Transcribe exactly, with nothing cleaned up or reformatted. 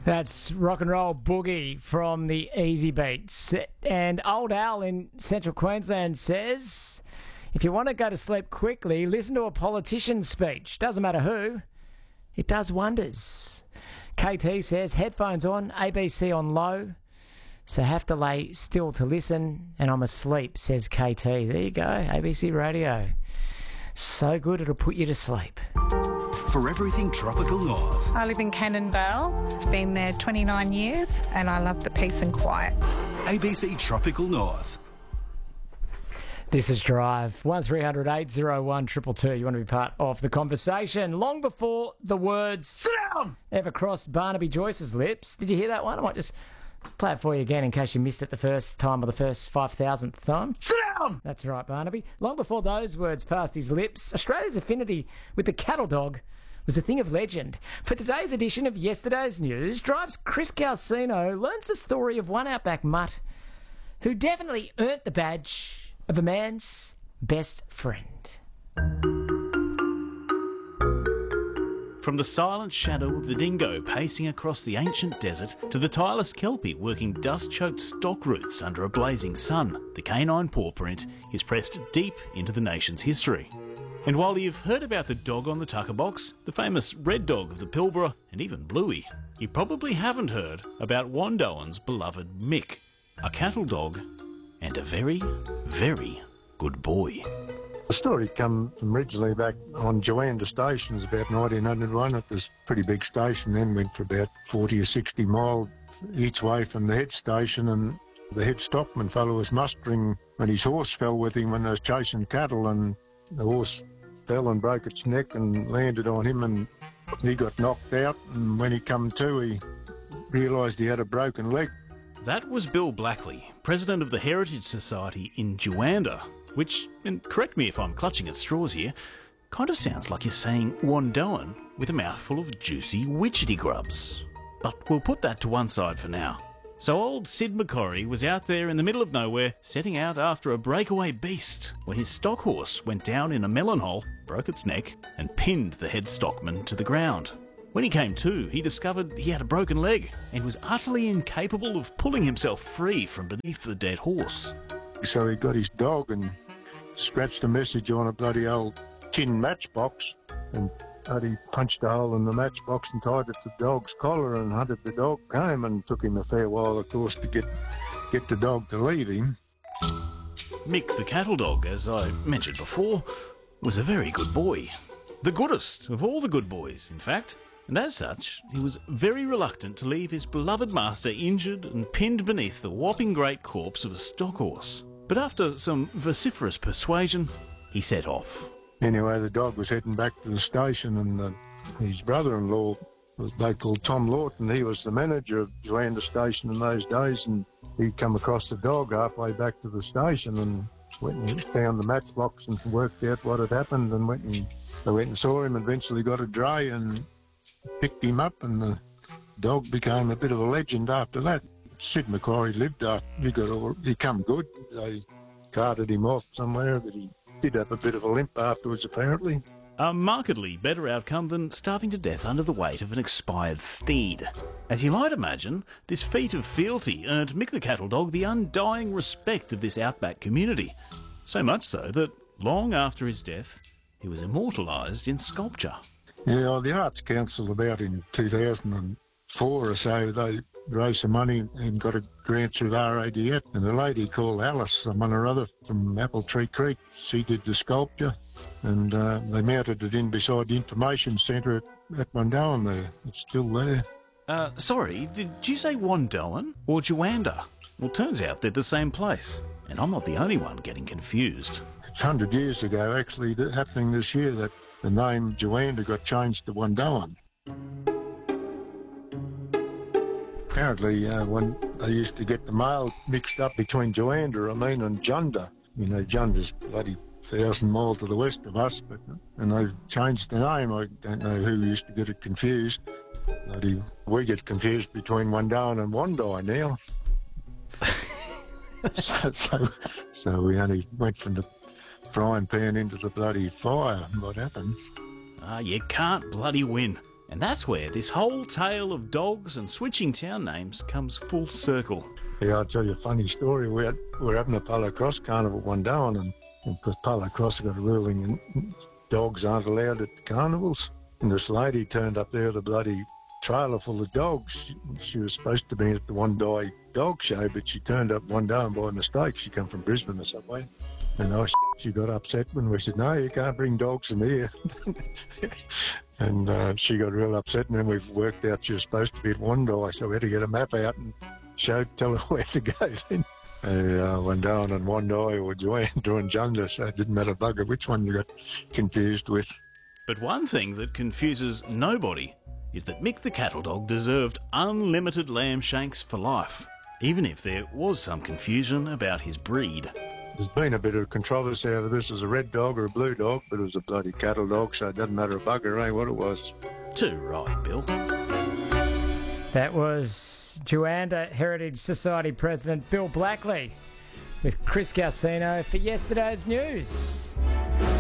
That's Rock and Roll Boogie from the Easy Beats. And Old Al in Central Queensland says, if you want to go to sleep quickly, listen to a politician's speech. Doesn't matter who. It does wonders. K T says, headphones on, A B C on low, so have to lay still to listen, and I'm asleep, says K T. There you go, A B C Radio. So good it'll put you to sleep. For everything Tropical North. I live in Cannon Vale. I've been there twenty-nine years and I love the peace and quiet. A B C Tropical North. This is Drive. one three hundred eight oh one two two two. You want to be part of the conversation. Long before the words "sit down" ever crossed Barnaby Joyce's lips. Did you hear that one? I might just play it for you again in case you missed it the first time or the first five thousandth time. Sit down! That's right, Barnaby. Long before those words passed his lips, Australia's affinity with the cattle dog was a thing of legend. For today's edition of Yesterday's News, Drive's Chris Calcino learns the story of one outback mutt who definitely earned the badge of a man's best friend. From the silent shadow of the dingo pacing across the ancient desert to the tireless kelpie working dust-choked stock roots under a blazing sun, the canine paw print is pressed deep into the nation's history. And while you've heard about the dog on the tucker box, the famous red dog of the Pilbara, and even Bluey, you probably haven't heard about Wandowen's beloved Mick, a cattle dog and a very, very good boy. The story come from originally back on Joanda Station. It was about nineteen oh one. It was a pretty big station then, went for about forty or sixty mile each way from the head station, and the head stockman fellow was mustering when his horse fell with him when they was chasing cattle, and the horse fell and broke its neck and landed on him, and he got knocked out, and when he come to, he realised he had a broken leg. That was Bill Blackley, president of the Heritage Society in Joanda, which, and correct me if I'm clutching at straws here, kind of sounds like you're saying Wandowen with a mouthful of juicy witchetty grubs. But we'll put that to one side for now. So old Sid McCorry was out there in the middle of nowhere, setting out after a breakaway beast, when his stock horse went down in a melon hole, broke its neck, and pinned the head stockman to the ground. When he came to, he discovered he had a broken leg and was utterly incapable of pulling himself free from beneath the dead horse. So he got his dog and scratched a message on a bloody old tin matchbox, and he punched a hole in the matchbox and tied it to the dog's collar and hunted the dog home, and took him a fair while, of course, to get get the dog to leave him. Mick the cattle dog, as I mentioned before, was a very good boy. The goodest of all the good boys, in fact. And as such, he was very reluctant to leave his beloved master injured and pinned beneath the whopping great corpse of a stock horse. But after some vociferous persuasion, he set off. Anyway, the dog was heading back to the station, and uh, his brother-in-law was a bloke called Tom Lawton. He was the manager of Joanda Station in those days, and he come across the dog halfway back to the station and went and found the matchbox and worked out what had happened, and went and they went and saw him, and eventually got a dray and picked him up, and the dog became a bit of a legend after that. Sid McCorry lived after he got all, he come good. They carted him off somewhere, but he did have a bit of a limp afterwards, apparently. A markedly better outcome than starving to death under the weight of an expired steed. As you might imagine, this feat of fealty earned Mick the cattle dog the undying respect of this outback community. So much so that, long after his death, he was immortalised in sculpture. Yeah, well, the Arts Council about in two thousand four or so, they raised some money and got a grant through R A D F, and a lady called Alice, someone or other from Apple Tree Creek, she did the sculpture, and uh, they mounted it in beside the information centre at, at Wandowen there. It's still there. Uh, sorry, did you say Wandowen or Joanda? Well, turns out they're the same place, and I'm not the only one getting confused. It's one hundred years ago, actually, that happening this year, that the name Joanda got changed to Wandowen. Apparently, uh, when they used to get the mail mixed up between Joanda, I mean, and Junda. You know, Junda's bloody thousand miles to the west of us, but and they changed the name. I don't know who used to get it confused. Bloody, we get confused between Wandowen and Wandai now. so, so, so we only went from the frying pan into the bloody fire. What happened? Ah, you can't bloody win. And that's where this whole tale of dogs and switching town names comes full circle. Yeah, I'll tell you a funny story. We, had, we were having a polo cross carnival one day, and, and because polo cross got a ruling and dogs aren't allowed at carnivals. And this lady turned up there with a bloody trailer full of dogs. She was supposed to be at the One Day dog show, but she turned up one day and by mistake she come from Brisbane or somewhere. And oh, she got upset when we said, no, you can't bring dogs in here. And uh, she got real upset, and then we worked out she was supposed to be at One Day, so we had to get a map out and show, tell her where to go then. I uh, went down on One Day or Joanne, so it didn't matter bugger which one you got confused with. But one thing that confuses nobody is that Mick the cattle dog deserved unlimited lamb shanks for life, even if there was some confusion about his breed. There's been a bit of controversy over this as a red dog or a blue dog, but it was a bloody cattle dog, so it doesn't matter a bugger, eh, what it was. Too right, Bill. That was Juanda Heritage Society President Bill Blackley with Chris Galsino for yesterday's news.